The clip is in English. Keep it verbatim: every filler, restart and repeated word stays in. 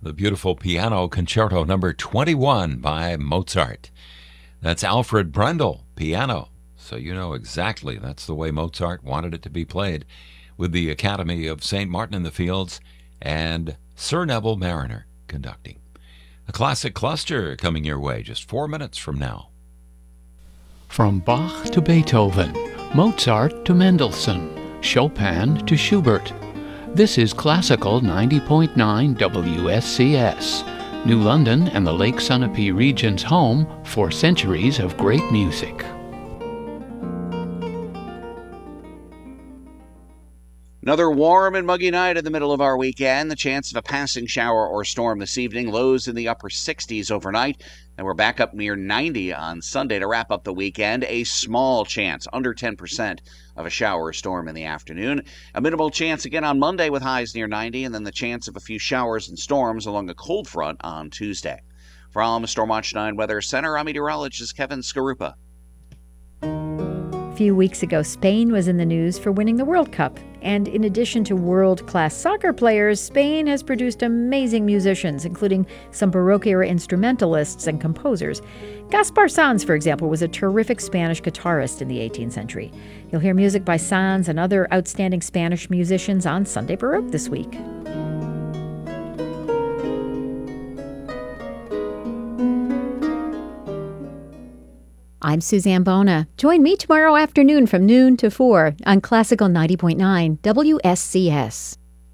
the beautiful piano concerto number twenty-one by Mozart. That's Alfred Brendel, piano. So you know exactly that's the way Mozart wanted it to be played, with the Academy of Saint Martin in the Fields and Sir Neville Mariner conducting. A classic cluster coming your way just four minutes from now. From Bach to Beethoven, Mozart to Mendelssohn, Chopin to Schubert. This is Classical ninety point nine W S C S, New London and the Lake Sunapee region's home for centuries of great music. Another warm and muggy night in the middle of our weekend. The chance of a passing shower or storm this evening. Lows in the upper sixties overnight. And we're back up near ninety on Sunday to wrap up the weekend. A small chance, under ten percent, of a shower or storm in the afternoon. A minimal chance again on Monday with highs near ninety. And then the chance of a few showers and storms along a cold front on Tuesday. From Stormwatch nine Weather Center, I'm meteorologist Kevin Skarupa. A few weeks ago, Spain was in the news for winning the World Cup. And in addition to world-class soccer players, Spain has produced amazing musicians, including some Baroque-era instrumentalists and composers. Gaspar Sanz, for example, was a terrific Spanish guitarist in the eighteenth century. You'll hear music by Sanz and other outstanding Spanish musicians on Sunday Baroque this week. I'm Suzanne Bona. Join me tomorrow afternoon from noon to four on Classical ninety point nine W S C S.